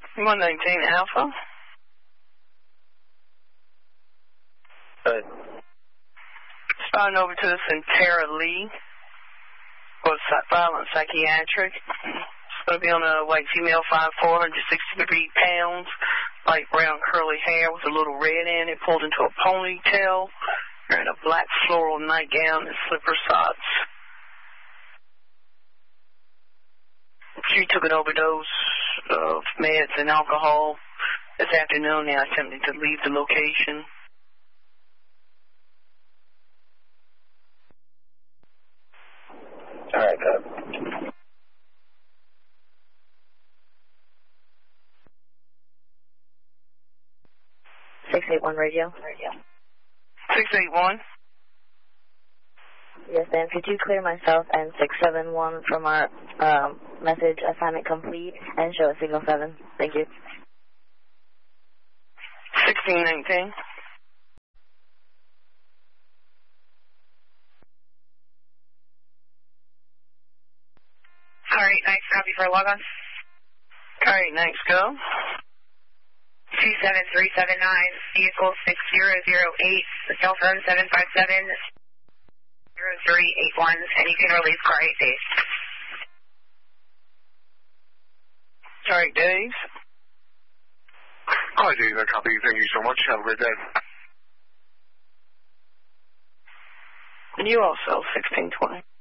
119 Alpha. Starting over to the Centera Lee. For violent psychiatric. It's going to be on a white female, 5'4", 163 pounds, light brown curly hair with a little red in it, pulled into a ponytail, wearing a black floral nightgown and slipper socks. She took an overdose of meds and alcohol this afternoon. Now attempting to leave the location. All right, good. 681 radio. 681. Yes, ma'am. Could you clear myself and 671 from our message assignment complete and show a signal 7? Thank you. 1619. All right, nice. Copy for a log on. All right, next go. 27379, vehicle 6008, cell phone 757-0381, and you can release car 8 days. All right, Dave. Hi, Dave. I copy. Thank you so much. Have a great day. And you also, 1620.